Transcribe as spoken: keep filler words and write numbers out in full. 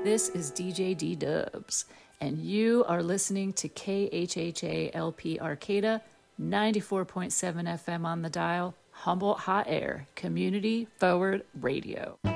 This is D J D-Dubs, and you are listening to K H H A L P Arcata, ninety-four point seven F M on the dial, Humboldt Hot Air, Community Forward Radio.